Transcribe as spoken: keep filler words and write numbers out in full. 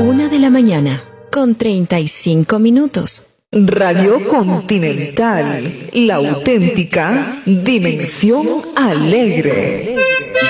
Una de la mañana, con treinta y cinco minutos. Radio Continental, la auténtica dimensión alegre.